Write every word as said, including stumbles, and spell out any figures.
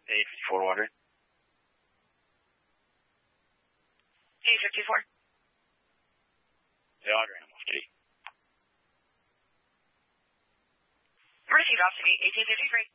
eight fifty-four water. eight fifty-four. The Audrey, I'm off G. Received off to eighteen fifty-three.